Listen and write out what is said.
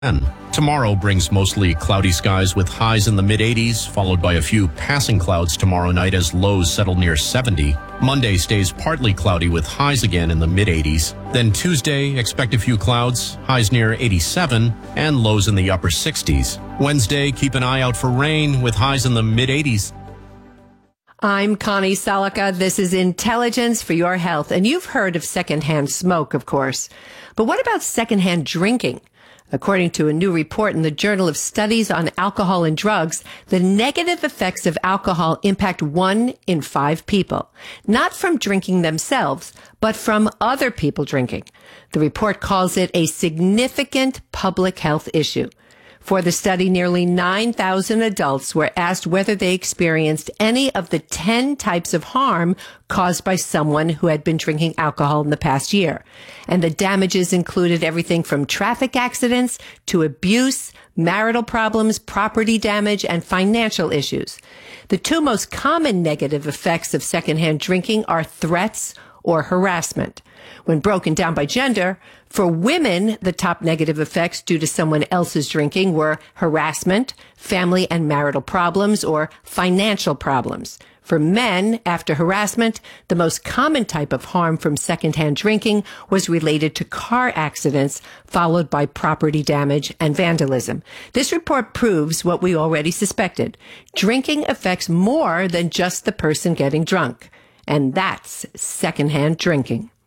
Tomorrow brings mostly cloudy skies with highs in the mid-80s, followed by a few passing clouds tomorrow night as lows settle near 70. Monday stays partly cloudy with highs again in the mid-80s. Then Tuesday, expect a few clouds, highs near 87, and lows in the upper 60s. Wednesday, keep an eye out for rain with highs in the mid-80s. I'm Connie Salika. This is Intelligence for Your Health. And you've heard of secondhand smoke, of course. But what about secondhand drinking? According to a new report in the Journal of Studies on Alcohol and Drugs, the negative effects of alcohol impact 1 in 5 people, not from drinking themselves, but from other people drinking. The report calls it a significant public health issue. For the study, nearly 9,000 adults were asked whether they experienced any of the 10 types of harm caused by someone who had been drinking alcohol in the past year. And the damages included everything from traffic accidents to abuse, marital problems, property damage, and financial issues. The 2 most common negative effects of secondhand drinking are threats or harassment. When broken down by gender, for women, the top negative effects due to someone else's drinking were harassment, family and marital problems, or financial problems. For men, after harassment, the most common type of harm from secondhand drinking was related to car accidents, followed by property damage and vandalism. This report proves what we already suspected. Drinking affects more than just the person getting drunk. And that's secondhand drinking.